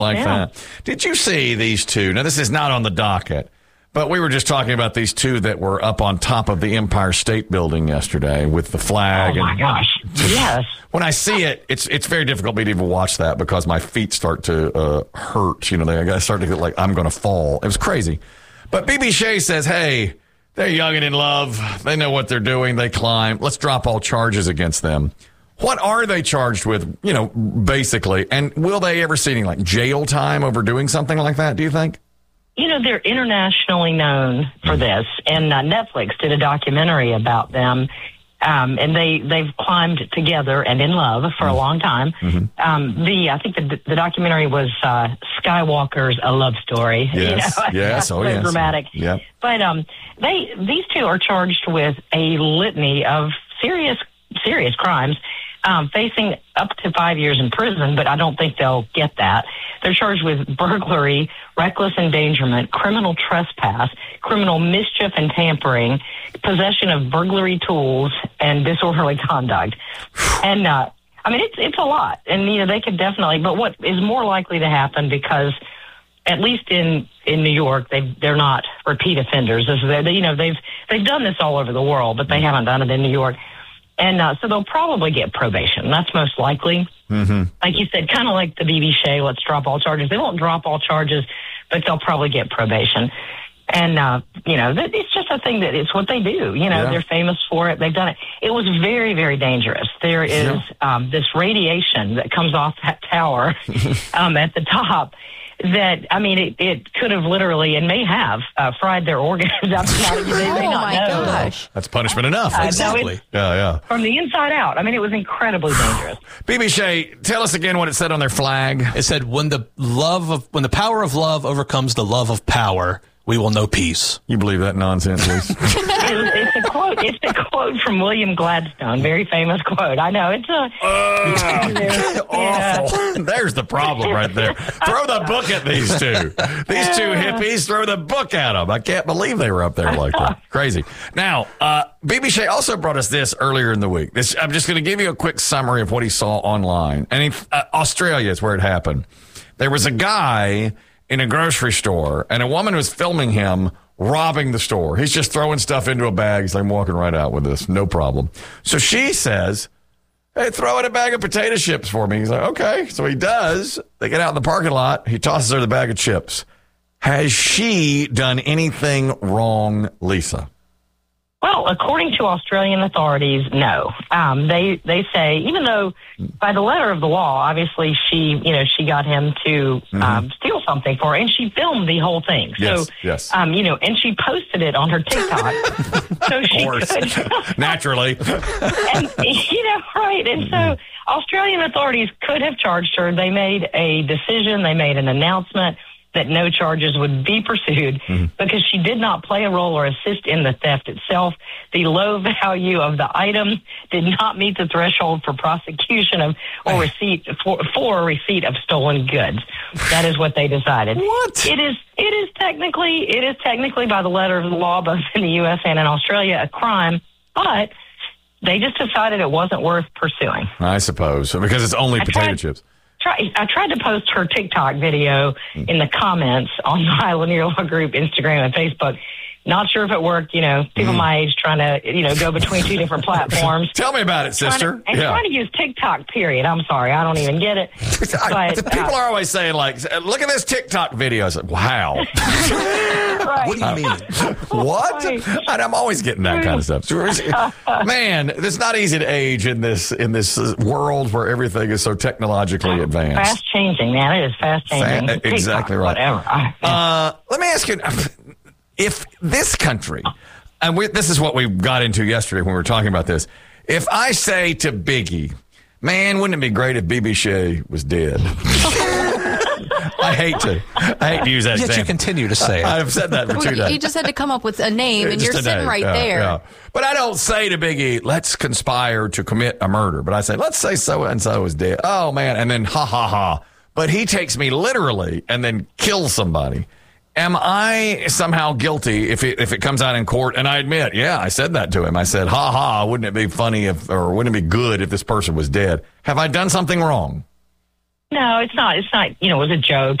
like that. Did you see these two? Now, this is not on the docket, but we were just talking about these two that were up on top of the Empire State Building yesterday with the flag. Oh, my gosh. Yes. When I see it, it's very difficult for me to even watch that because my feet start to hurt. I start to get like I'm going to fall. It was crazy. But BB Shea says, hey, they're young and in love. They know what they're doing. They climb. Let's drop all charges against them. What are they charged with, basically? And will they ever see any, like, jail time over doing something like that, do you think? They're internationally known for this, and Netflix did a documentary about them, and they've climbed together and in love for a long time. Mm-hmm. I think the documentary was Skywalker's A Love Story. Yes, yes, yes. Dramatic. Yeah. But these two are charged with a litany of serious crimes. Facing up to 5 years in prison, but I don't think they'll get that. They're charged with burglary, reckless endangerment, criminal trespass, criminal mischief and tampering, possession of burglary tools, and disorderly conduct. And, it's a lot. And, they could definitely, but what is more likely to happen, because at least in New York, they're not repeat offenders. They've done this all over the world, but they haven't done it in New York. And so they'll probably get probation. That's most likely. Mm-hmm. Like you said, kind of like the BB Shea, let's drop all charges. They won't drop all charges, but they'll probably get probation. And, it's just a thing that it's what they do. They're famous for it. They've done it. It was very, very dangerous. There is this radiation that comes off that tower at the top. That, it could have literally and may have fried their organs. They may not know. Gosh. That's punishment enough. Exactly. Yeah. From the inside out. It was incredibly dangerous. BB Shea, tell us again what it said on their flag. It said, when the power of love overcomes the love of power, we will know peace. You believe that nonsense, Lisa? It's a quote. It's a quote from William Gladstone. Very famous quote. I know. It's awful. There's the problem right there. Throw the book at these two. These two hippies, throw the book at them. I can't believe they were up there like that. Crazy. Now, BB Shea also brought us this earlier in the week. I'm just going to give you a quick summary of what he saw online. And Australia is where it happened. There was a guy in a grocery store, and a woman was filming him robbing the store. He's just throwing stuff into a bag. He's like, I'm walking right out with this. No problem. So she says, hey, throw in a bag of potato chips for me. He's like, okay. So he does. They get out in the parking lot. He tosses her the bag of chips. Has she done anything wrong, Lisa? Well, according to Australian authorities, no. They say, even though by the letter of the law, obviously she got him to steal something for her, and she filmed the whole thing. Yes, so, yes. And she posted it on her TikTok. So she could. Naturally. And, right. And so Australian authorities could have charged her. They made a decision. They made an announcement that no charges would be pursued because she did not play a role or assist in the theft itself. The low value of the item did not meet the threshold for prosecution or receipt for a receipt of stolen goods. That is what they decided. What? It is technically by the letter of the law, both in the U.S. and in Australia, a crime, but they just decided it wasn't worth pursuing. I suppose, because it's only potato chips. I tried to post her TikTok video in the comments on my Lanier Law Group Instagram and Facebook. Not sure if it worked. People my age trying to, go between two different platforms. Tell me about it, sister. Trying to use TikTok, period. I'm sorry. I don't even get it. But, people are always saying, like, look at this TikTok video. I said, wow. Right. What do you mean? What? Right. And I'm always getting that kind of stuff. Man, it's not easy to age in this world where everything is so technologically advanced. Fast changing, man. It is fast changing. Exactly TikTok, right. Whatever. Let me ask you, if this country, and this is what we got into yesterday when we were talking about this, if I say to Biggie, man, wouldn't it be great if BB Shea was dead? I hate to use that Yet example. you continue to say it. I've said that for 2 days. You just had to come up with a name, and you're sitting right there. Yeah. But I don't say to Biggie, let's conspire to commit a murder. But I say, let's say so-and-so is dead. Oh, man. And then ha, ha, ha. But he takes me literally and then kills somebody. Am I somehow guilty if it comes out in court? And I admit, I said that to him. I said, ha, ha, wouldn't it be funny or wouldn't it be good if this person was dead? Have I done something wrong? No, it's not. It's not. It was a joke.